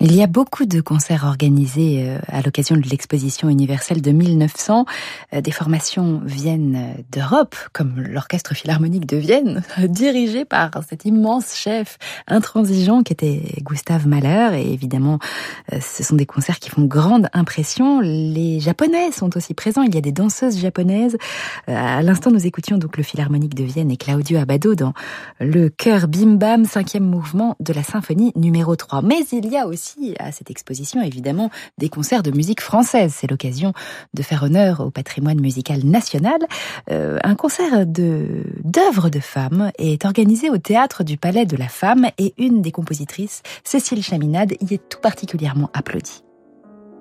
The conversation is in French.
Il y a beaucoup de concerts organisés à l'occasion de l'exposition universelle de 1900. Des formations viennent d'Europe, comme l'Orchestre Philharmonique de Vienne, dirigé par cet immense chef intransigeant qui était Gustav Mahler. Et évidemment, ce sont des concerts qui font grande impression. Les Japonais sont aussi présents. Il y a des danseuses japonaises. À l'instant, nous écoutions donc le Philharmonique de Vienne et Claudio Abbado dans le chœur Bim Bam, 5e mouvement de la symphonie numéro 3. Mais il y a aussi à cette exposition, évidemment, des concerts de musique française. C'est l'occasion de faire honneur au patrimoine musical national. Un concert d'œuvres de femmes est organisé au Théâtre du Palais de la Femme et une des compositrices, Cécile Chaminade, y est tout particulièrement applaudie.